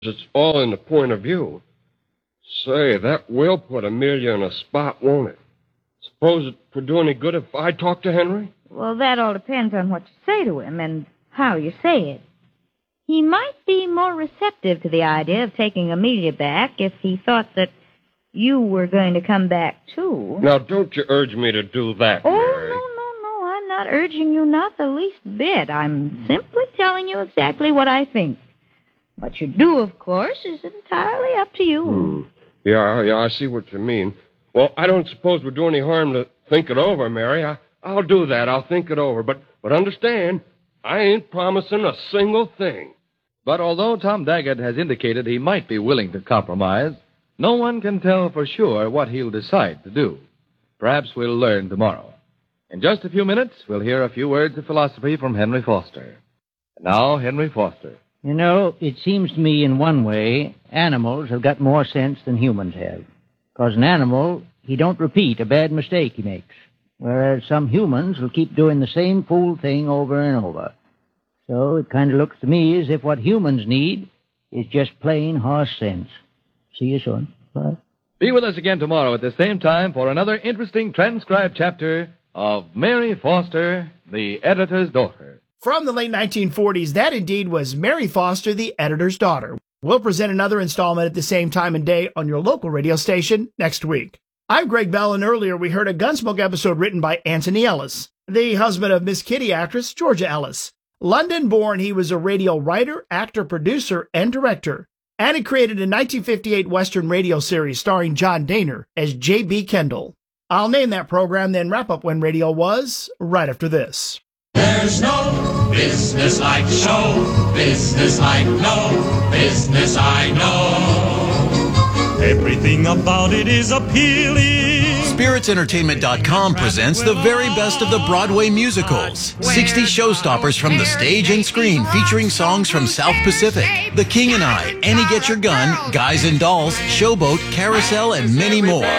It's all in the point of view. Say, that will put Amelia in a spot, won't it? Suppose it would do any good if I talk to Henry? Well, that all depends on what you say to him and how you say it. He might be more receptive to the idea of taking Amelia back if he thought that you were going to come back, too. Now, don't you urge me to do that, Mary. No, I'm not urging you not the least bit. I'm simply telling you exactly what I think. What you do, of course, is entirely up to you. Yeah, I see what you mean. Well, I don't suppose we'd do any harm to think it over, Mary. I'll do that. I'll think it over. But understand, I ain't promising a single thing. But although Tom Daggett has indicated he might be willing to compromise, no one can tell for sure what he'll decide to do. Perhaps we'll learn tomorrow. In just a few minutes, we'll hear a few words of philosophy from Henry Foster. And now, Henry Foster. You know, it seems to me in one way, animals have got more sense than humans have. Because an animal, he don't repeat a bad mistake he makes. Whereas some humans will keep doing the same fool thing over and over. So it kind of looks to me as if what humans need is just plain horse sense. See you soon. Bye. Be with us again tomorrow at the same time for another interesting transcribed chapter of Mary Foster, the Editor's Daughter. From the late 1940s, that indeed was Mary Foster, the Editor's Daughter. We'll present another installment at the same time and day on your local radio station next week. I'm Greg Bell, and earlier we heard a Gunsmoke episode written by Anthony Ellis, the husband of Miss Kitty actress Georgia Ellis. London-born, he was a radio writer, actor, producer, and director, and he created a 1958 Western radio series starring John Dehner as J.B. Kendall. I'll name that program, then wrap up when radio was, right after this. There's no business like show business like no business I know. Everything about it is appealing. SpiritsEntertainment.com presents the very best of the Broadway musicals. 60 showstoppers from the stage and screen featuring songs from South Pacific, The King and I, Annie Get Your Gun, Guys and Dolls, Showboat, Carousel, and many more.